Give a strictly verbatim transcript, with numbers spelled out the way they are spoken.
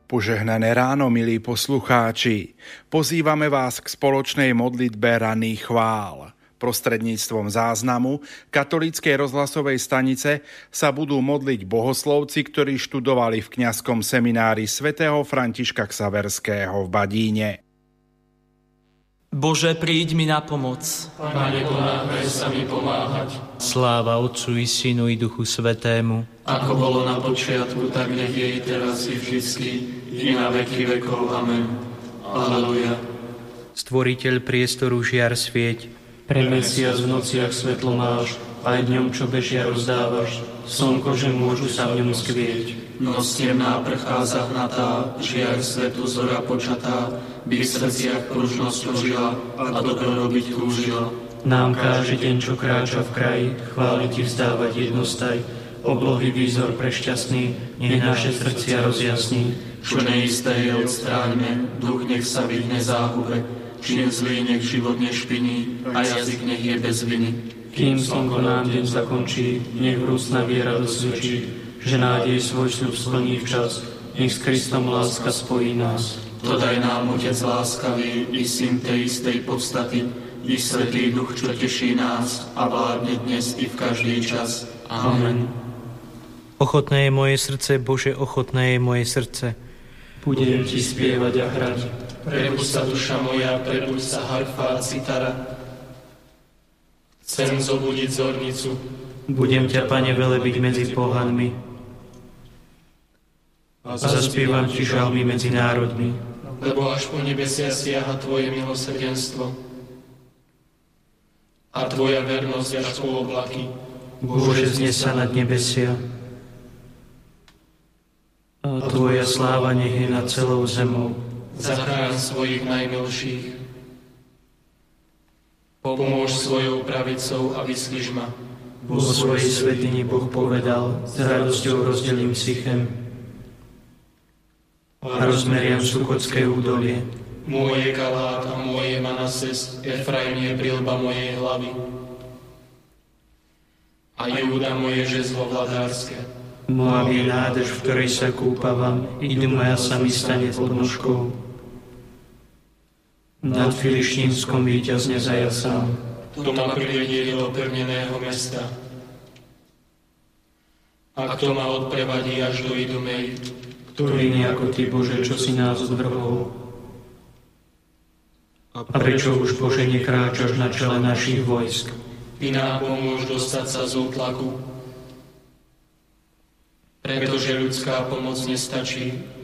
Požehnané ráno, milí poslucháči. Pozývame vás k spoločnej modlitbe ranných chvál. Prostredníctvom záznamu katolíckej rozhlasovej stanice sa budú modliť bohoslovci, ktorí študovali v kňazskom seminári svätého Františka Xaverského v Badíne. Bože, príď mi na pomoc. Pane, ponáhľaj sa mi pomáhať. Sláva Otcu i Synu i Duchu Svätému. Ako bolo na počiatku, tak nech je i teraz i vždycky, i na veky vekov. Amen. Aleluja. Stvoriteľ priestoru žiar svieť. Pre mesiac v nociach svetlo máš, aj dňom, čo bežia rozdávaš. Slnko, že môžu sa v ňom skvieť. Noc temná prchá zahnatá, žiar svetu zora počatá, by v srdciach pružnosť ožila a dobro robiť túžila. Nám káže deň, čo kráča v kraji, chváli ti vzdávať jednostaj. Oblohy výzor prešťastný, nech naše srdcia rozjasní. Čo neisté je odstráňme, duch nech sa vyhne záhube. Čin zlý nech život nešpiní a jazyk nech je bez viny. Kým slnko nám deň zakončí, nech vrúcna viera dosvedčí, že nádej svoj sľub splní včas, nech s Kristom láska spojí nás. To daj nám, Otec láskavý, i Syn tej istej podstaty, i Svätý Duch, čo teší nás a vládne dnes i v každý čas. Amen. Ochotné je moje srdce, Bože, ochotné je moje srdce. Budem ti spievať a hrať. Prebuď sa, duša moja, prebuď sa, harfa a citara. Chcem zobudiť zornicu. Budem ťa, Pane, velebiť medzi pohanmi. A zaspievam ti žalmy medzi národmi. Lebo až po nebesia siaha tvoje milosrdenstvo a tvoja vernosť až po oblaky. Bože, vznes sa nad nebesia. A tvoja sláva nech je nad celou zemou. Zachrán svojich najmilších. Pomôž svojou pravicou a vyslíš ma. Vo svojej svätyni Boh povedal, s radosťou rozdelím Sichem a rozmeriam Sukotské údolie. Môj je Galát a môj je Manases, Efraim je brilba mojej hlavy. A Júda moje žezlo vladárske. Moab je nádrž, v ktorej sa kúpavam, i Dumaja sa mi stane podnožkou. Nad Filištínskom víťazne zajasám. To ma privedie do pevneného mesta. A kto ma odprevadí až do Idumej, ktorý nejako ty, Bože, čo si nás odvrhol. A prečo už, Bože, nekráčaš na čele našich vojsk? Ty nám pomôž dostať sa z útlaku, pretože ľudská pomoc nestačí,